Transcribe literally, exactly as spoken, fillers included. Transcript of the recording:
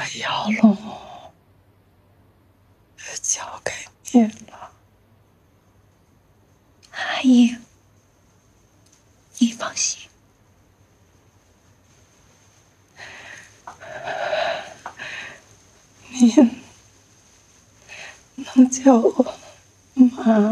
姚龙就交给你了。 阿姨，你放心。 您能叫我妈？